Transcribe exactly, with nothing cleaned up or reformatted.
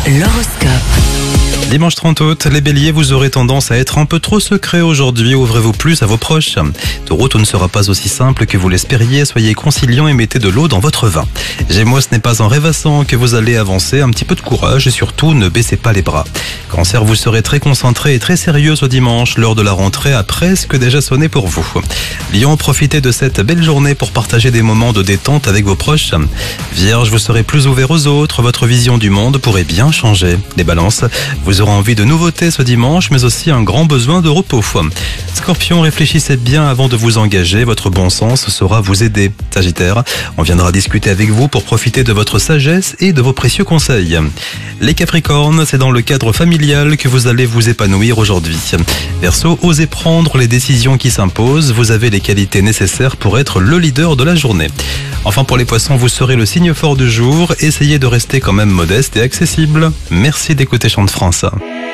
L'horoscope. Dimanche trente août, les béliers, vous aurez tendance à être un peu trop secret aujourd'hui, ouvrez-vous plus à vos proches. Taureau, tout ne sera pas aussi simple que vous l'espériez, soyez conciliant et mettez de l'eau dans votre vin. Gémeaux, ce n'est pas en rêvassant que vous allez avancer, un petit peu de courage et surtout ne baissez pas les bras. Cancer, vous serez très concentré et très sérieux ce dimanche, l'heure de la rentrée a presque déjà sonné pour vous. Lion, profitez de cette belle journée pour partager des moments de détente avec vos proches. Vierge, vous serez plus ouvert aux autres, votre vision du monde pourrait bien changer. Les balances, vous aurez envie de nouveautés ce dimanche, mais aussi un grand besoin de repos. Scorpion, réfléchissez bien avant de vous engager, votre bon sens saura vous aider. Sagittaire, on viendra discuter avec vous pour profiter de votre sagesse et de vos précieux conseils. Les Capricornes, c'est dans le cadre familial que vous allez vous épanouir aujourd'hui. Verseau, osez prendre les décisions qui s'imposent, vous avez les qualités nécessaires pour être le leader de la journée. Enfin pour les Poissons, vous serez le signe fort du jour, essayez de rester quand même modeste et accessible. Merci d'écouter Chant de France.